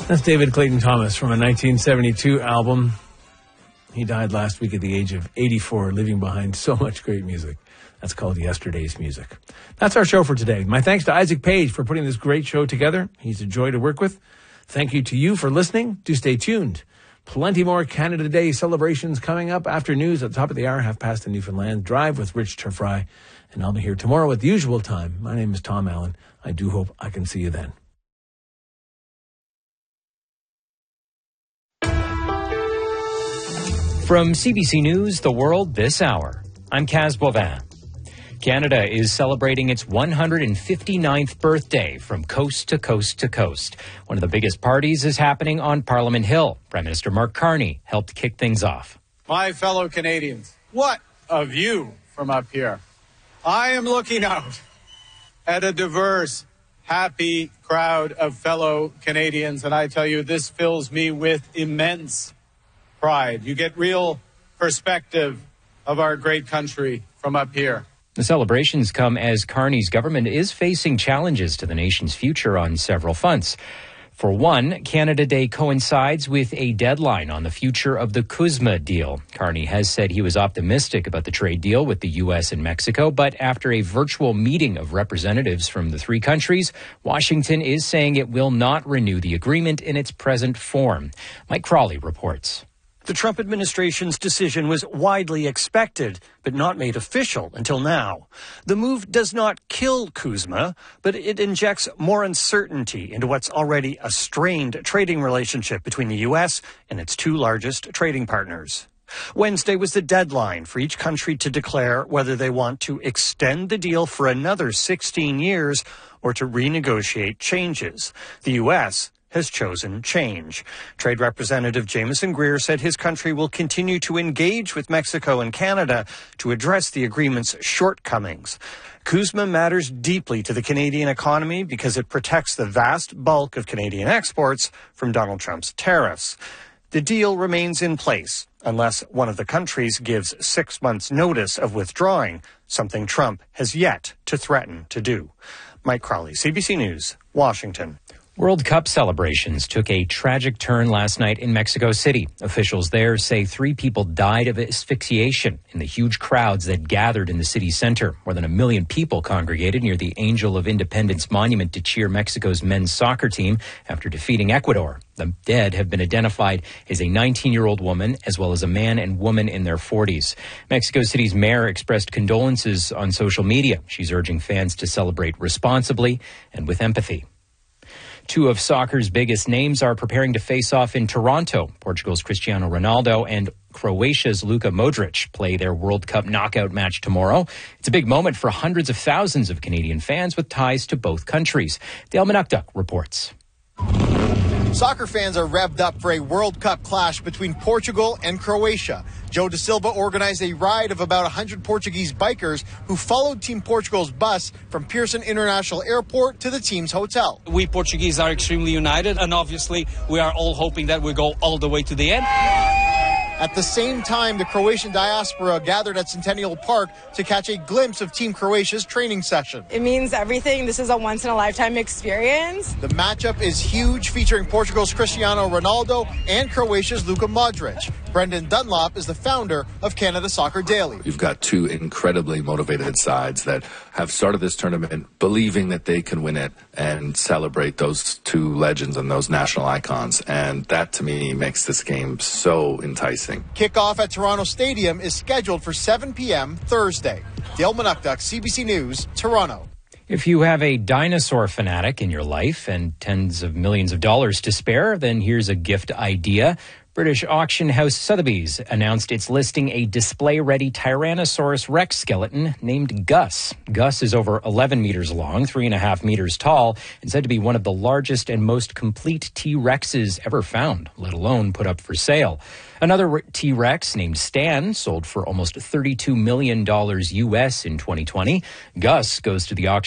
That's David Clayton Thomas from a 1972 album. He died last week at the age of 84, leaving behind so much great music. That's called Yesterday's Music. That's our show for today. My thanks to Isaac Page for putting this great show together. He's a joy to work with. Thank you to you for listening. Do stay tuned. Plenty more Canada Day celebrations coming up after news at the top of the hour, half past the Newfoundland Drive with Rich Turfry. And I'll be here tomorrow at the usual time. My name is Tom Allen. I do hope I can see you then. From CBC News, The World This Hour, I'm Kaz Bovin. Canada is celebrating its 159th birthday from coast to coast to coast. One of the biggest parties is happening on Parliament Hill. Prime Minister Mark Carney helped kick things off. My fellow Canadians, what a view from up here. I am looking out at a diverse, happy crowd of fellow Canadians, and I tell you, this fills me with immense pride. You get real perspective of our great country from up here. The celebrations come as Carney's government is facing challenges to the nation's future on several fronts. For one, Canada Day coincides with a deadline on the future of the CUSMA deal. Carney has said he was optimistic about the trade deal with the U.S. and Mexico, but after a virtual meeting of representatives from the three countries, Washington is saying it will not renew the agreement in its present form. Mike Crawley reports. The Trump administration's decision was widely expected, but not made official until now. The move does not kill CUSMA, but it injects more uncertainty into what's already a strained trading relationship between the U.S. and its two largest trading partners. Wednesday was the deadline for each country to declare whether they want to extend the deal for another 16 years or to renegotiate changes. The U.S. has chosen change. Trade Representative Jameson Greer said his country will continue to engage with Mexico and Canada to address the agreement's shortcomings. CUSMA matters deeply to the Canadian economy because it protects the vast bulk of Canadian exports from Donald Trump's tariffs. The deal remains in place unless one of the countries gives 6 months' notice of withdrawing, something Trump has yet to threaten to do. Mike Crawley, CBC News, Washington. World Cup celebrations took a tragic turn last night in Mexico City. Officials there say 3 people died of asphyxiation in the huge crowds that gathered in the city center. More than 1 million people congregated near the Angel of Independence monument to cheer Mexico's men's soccer team after defeating Ecuador. The dead have been identified as a 19-year-old woman as well as a man and woman in their 40s. Mexico City's mayor expressed condolences on social media. She's urging fans to celebrate responsibly and with empathy. 2 of soccer's biggest names are preparing to face off in Toronto. Portugal's Cristiano Ronaldo and Croatia's Luka Modric play their World Cup knockout match tomorrow. It's a big moment for hundreds of thousands of Canadian fans with ties to both countries. Dale Manukduk reports. Soccer fans are revved up for a World Cup clash between Portugal and Croatia. Joe Da Silva organized a ride of about 100 Portuguese bikers who followed Team Portugal's bus from Pearson International Airport to the team's hotel. We Portuguese are extremely united, and obviously we are all hoping that we go all the way to the end. At the same time, the Croatian diaspora gathered at Centennial Park to catch a glimpse of Team Croatia's training session. It means everything. This is a once-in-a-lifetime experience. The matchup is huge, featuring Portugal's Cristiano Ronaldo and Croatia's Luka Modric. Brendan Dunlop is the founder of Canada Soccer Daily. You've got 2 incredibly motivated sides that have started this tournament believing that they can win it and celebrate those 2 legends and those national icons. And that, to me, makes this game so enticing. Kickoff at Toronto Stadium is scheduled for 7 p.m. Thursday. Dale Manukduk, CBC News, Toronto. If you have a dinosaur fanatic in your life and tens of millions of dollars to spare, then here's a gift idea. British auction house Sotheby's announced it's listing a display-ready Tyrannosaurus Rex skeleton named Gus. Gus is over 11 meters long, 3.5 meters tall, and said to be one of the largest and most complete T-Rexes ever found, let alone put up for sale. Another T-Rex named Stan sold for almost $32 million US in 2020. Gus goes to the auction